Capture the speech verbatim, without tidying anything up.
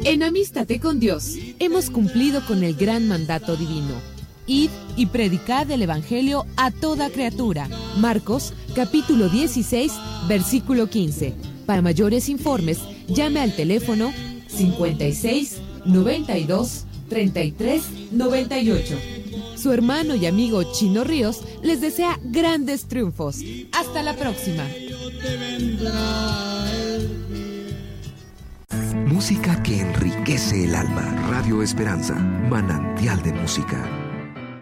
En Amístate con Dios, hemos cumplido con el gran mandato divino. Id y predicad el Evangelio a toda criatura. Marcos, capítulo dieciséis, versículo quince. Para mayores informes, llame al teléfono cincuenta y seis, noventa y dos, treinta y tres, noventa y ocho. Su hermano y amigo Chino Ríos les desea grandes triunfos. Hasta la próxima. Música que enriquece el alma. Radio Esperanza, manantial de música.